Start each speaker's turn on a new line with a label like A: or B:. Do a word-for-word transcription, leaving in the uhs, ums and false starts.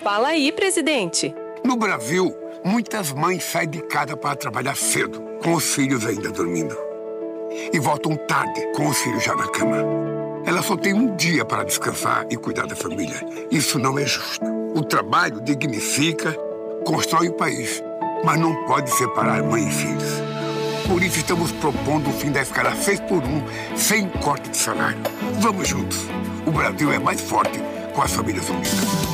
A: Fala aí, presidente.
B: No Brasil, muitas mães saem de casa para trabalhar cedo, com os filhos ainda dormindo. E voltam tarde, com os filhos já na cama. Elas só têm um dia para descansar e cuidar da família. Isso não é justo. O trabalho dignifica, constrói o país, mas não pode separar mãe e filhos. Por isso estamos propondo o fim da escala seis por um, sem corte de salário. Vamos juntos. O Brasil é mais forte com as famílias unidas.